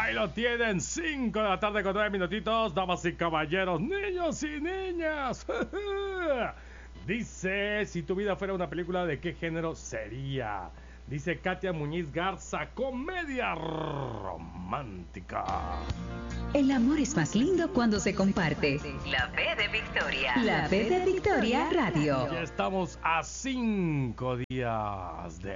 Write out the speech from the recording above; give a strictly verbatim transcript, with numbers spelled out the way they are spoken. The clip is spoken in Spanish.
Ahí lo tienen, cinco de la tarde con nueve minutitos, damas y caballeros, niños y niñas. Dice, si tu vida fuera una película, ¿de qué género sería? Dice Katia Muñiz Garza, comedia romántica. El amor es más lindo cuando se comparte. La B de Victoria. La B de Victoria Radio. Ya estamos a cinco días de